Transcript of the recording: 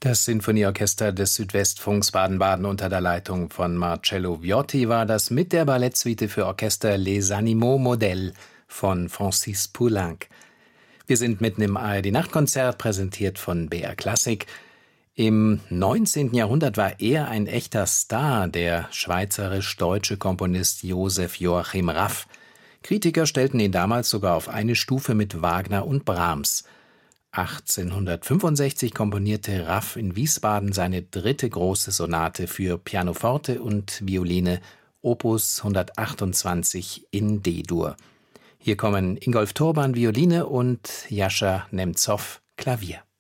Das Sinfonieorchester des Südwestfunks Baden-Baden unter der Leitung von Marcello Viotti war das mit der Ballettsuite für Orchester Les Animaux Modèles von Francis Poulenc. Wir sind mitten im ARD-Nachtkonzert, präsentiert von BR Klassik. Im 19. Jahrhundert war er ein echter Star, der schweizerisch-deutsche Komponist Joseph Joachim Raff. Kritiker stellten ihn damals sogar auf eine Stufe mit Wagner und Brahms. 1865 komponierte Raff in Wiesbaden seine dritte große Sonate für Pianoforte und Violine, Opus 128 in D-Dur. Hier kommen Ingolf Turban Violine und Jascha Nemzow Klavier.